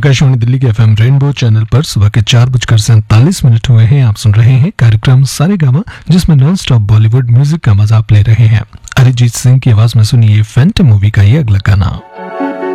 आकाशवाणी दिल्ली के FM rainbow channel पर सुबह के 4:47 हुए हैं। आप सुन रहे हैं कार्यक्रम सारेगामा, जिसमें नॉन स्टॉप बॉलीवुड म्यूजिक का मजा आप ले रहे हैं। अरिजीत सिंह की आवाज में सुनिए फैंटम मूवी का ये अगला गाना।